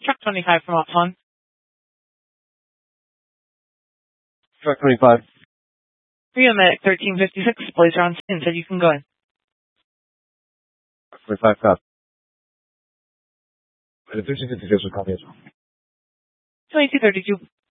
Truck 25 from Upton. Truck 25. Rio Medic 1356, Blazer on scene, said you can go in. Truck 25, copy. 1356 will copy as well. 2232.